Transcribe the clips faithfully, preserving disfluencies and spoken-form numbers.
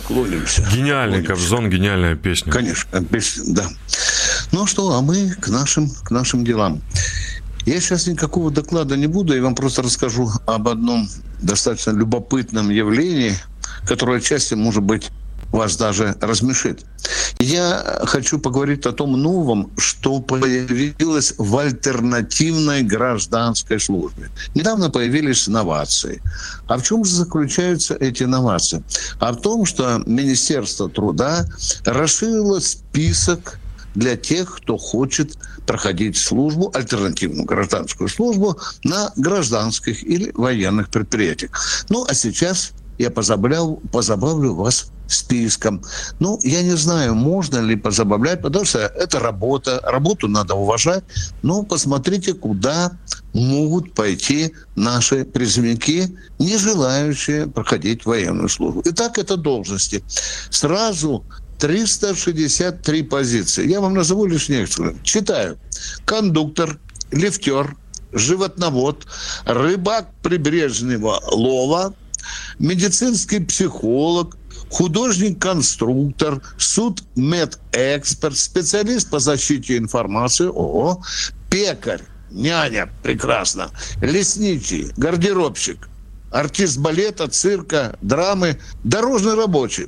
поклонимся. Гениальный Кобзон, гениальная песня. Конечно, песня, да. Ну что, а мы к нашим, к нашим делам. Я сейчас никакого доклада не буду, я вам просто расскажу об одном достаточно любопытном явлении, которое отчасти, может быть, вас даже размешит. Я хочу поговорить о том новом, что появилось в альтернативной гражданской службе. Недавно появились новации. А в чем же заключаются эти новации? А в том, что Министерство труда расширило список для тех, кто хочет проходить службу, альтернативную гражданскую службу на гражданских или военных предприятиях. Ну, а сейчас я позабавлял, позабавлю вас списком. Ну, я не знаю, можно ли позабавлять, потому что это работа, работу надо уважать. Но посмотрите, куда могут пойти наши призывники, не желающие проходить военную службу. Итак, это должности. Сразу триста шестьдесят три позиции. Я вам назову лишь некоторые. Читаю. Кондуктор, лифтер, животновод, рыбак прибрежного лова, медицинский психолог, художник-конструктор, судмедэксперт, специалист по защите информации, ого, пекарь, няня, прекрасно, лесничий, гардеробщик, артист балета, цирка, драмы, дорожный рабочий.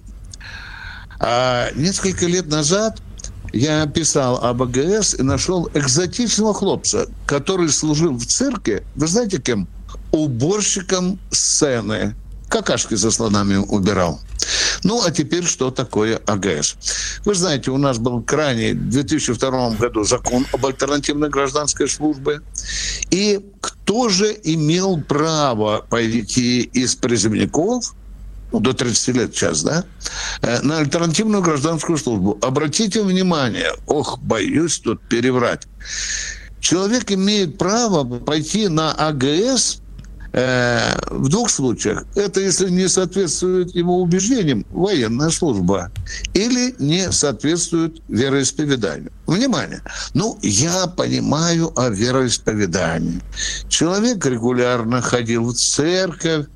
А несколько лет назад я писал об АГС и нашел экзотичного хлопца, который служил в цирке, вы знаете кем? Уборщиком сцены. Какашки за слонами убирал. Ну, а теперь что такое АГС? Вы знаете, у нас был крайний в две тысячи втором году закон об альтернативной гражданской службе. И кто же имел право пойти из призывников, ну, до тридцати лет сейчас, да, на альтернативную гражданскую службу? Обратите внимание, ох, боюсь тут переврать. Человек имеет право пойти на АГС э, в двух случаях. Это если не соответствует его убеждениям, военная служба, или не соответствует вероисповеданию. Внимание! Ну, я понимаю о вероисповедании. Человек регулярно ходил в церковь,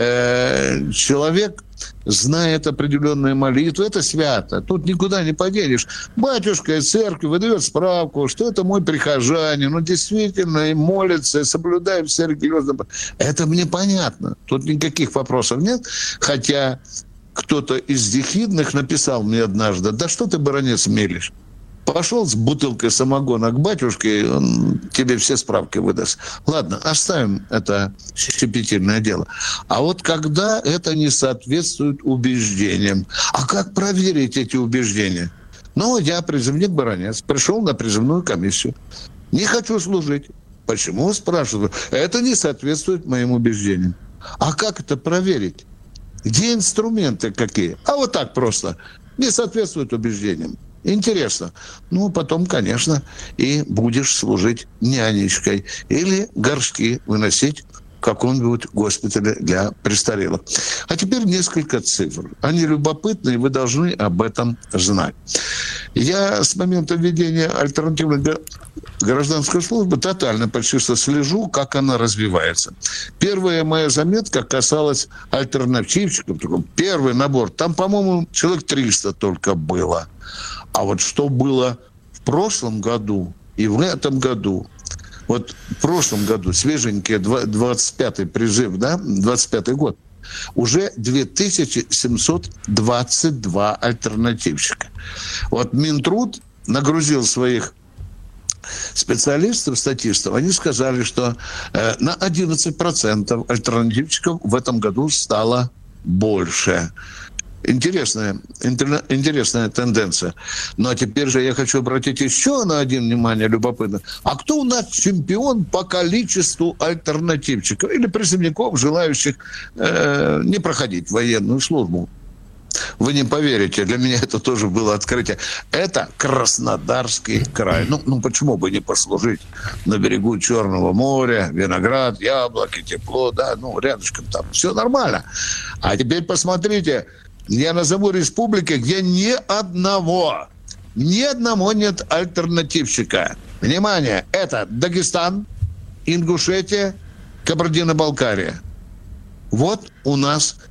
э, человек знает определенные молитвы, это свято. Тут никуда не поденешь. Батюшка из церкви выдает справку, что это мой прихожанин, он действительно и молится, и соблюдает все религиозные... Это мне понятно. Тут никаких вопросов нет. Хотя кто-то из дихидных написал мне однажды: да что ты, баронец, мелешь? Пошел с бутылкой самогона к батюшке, он тебе все справки выдаст. Ладно, оставим это щепетильное дело. А вот когда это не соответствует убеждениям, а как проверить эти убеждения? Ну, я призывник-баронец, пришел на призывную комиссию. Не хочу служить. Почему, спрашиваю? Это не соответствует моим убеждениям. А как это проверить? Где инструменты какие? А вот так просто. Не соответствует убеждениям. Интересно. Ну, потом, конечно, и будешь служить нянечкой или горшки выносить в каком-нибудь госпитале для престарелых. А теперь несколько цифр. Они любопытны, и вы должны об этом знать. Я с момента введения альтернативной гражданской службы тотально почти что слежу, как она развивается. Первая моя заметка касалась альтернативщиков. Первый набор. Там, по-моему, человек триста только было. А вот что было в прошлом году и в этом году, вот в прошлом году, свеженький двадцать пятый призыв, да, двадцать пятый год, уже две тысячи семьсот двадцать два альтернативщика. Вот Минтруд нагрузил своих специалистов, статистов, они сказали, что э, на одиннадцать процентов альтернативщиков в этом году стало больше. Интересная, интересная тенденция. Ну, а теперь же я хочу обратить еще на один внимание, любопытно. А кто у нас чемпион по количеству альтернативщиков или призывников, желающих э, не проходить военную службу? Вы не поверите, для меня это тоже было открытие. Это Краснодарский край. Ну, ну почему бы не послужить на берегу Черного моря, виноград, яблоки, тепло, да, ну, рядышком там, все нормально. А теперь посмотрите, я назову республики, где ни одного, ни одного нет альтернативщика. Внимание, это Дагестан, Ингушетия, Кабардино-Балкария. Вот у нас